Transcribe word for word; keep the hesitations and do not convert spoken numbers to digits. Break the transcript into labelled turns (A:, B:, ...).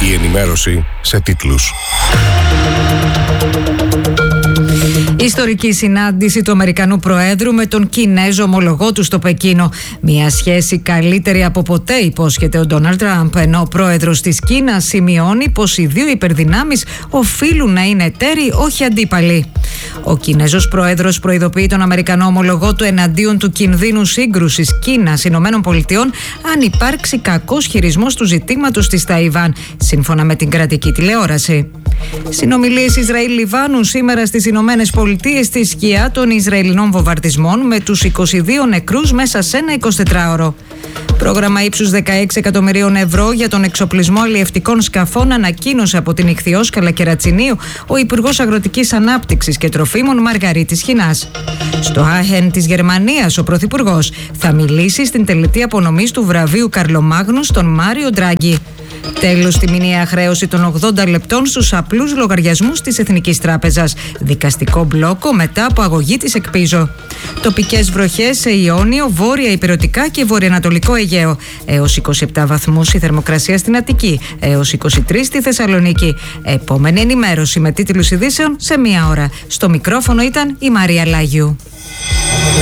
A: Η ενημέρωση σε τίτλους.
B: Ιστορική συνάντηση του Αμερικανού Προέδρου με τον Κινέζο ομολογό του στο Πεκίνο. Μια σχέση καλύτερη από ποτέ, υπόσχεται ο Ντόναλντ Τραμπ, ενώ ο πρόεδρος της Κίνας σημειώνει πως οι δύο υπερδυνάμεις οφείλουν να είναι εταίροι, όχι αντίπαλοι. Ο Κινέζος πρόεδρος προειδοποιεί τον Αμερικανό ομολογό του εναντίον του κινδύνου σύγκρουσης Κίνας-Ηνωμένων Πολιτειών αν υπάρξει κακός χειρισμός του ζητήματος της Ταϊβάν, σύμφωνα με την κρατική τηλεόραση. Συνομιλίες Ισραήλ-Λιβάνου σήμερα στις Ηνωμένες Πολιτείες στη σκιά των Ισραηλινών βομβαρδισμών, με τους είκοσι δύο νεκρούς μέσα σε ένα εικοσιτετράωρο. Πρόγραμμα ύψους δεκαέξι εκατομμυρίων ευρώ για τον εξοπλισμό αλλιευτικών σκαφών ανακοίνωσε από την Ιχθυόσκαλα Κερατσινίου ο Υπουργός Αγροτικής Ανάπτυξης και Τροφίμων Μαργαρίτης Χινάς. Στο Άχεν της Γερμανίας, ο Πρωθυπουργός θα μιλήσει στην τελετή απονομής του βραβείου Καρλομάγνου στον Μάριο Ντράγκη. Τέλος, τη μηνιαία χρέωση των ογδόντα λεπτών στους απλούς λογαριασμούς της Εθνικής Τράπεζας. Δικαστικό μπλόκο μετά από αγωγή της Εκπίζο. Τοπικές βροχές σε Ιόνιο, βόρεια Ηπειρωτικά και βορειοανατολικό Αιγαίο. Έως είκοσι επτά βαθμούς η θερμοκρασία στην Αττική. Έως είκοσι τρία στη Θεσσαλονίκη. Επόμενη ενημέρωση με τίτλους ειδήσεων σε μία ώρα. Στο μικρόφωνο ήταν η Μαρία Λάγιου.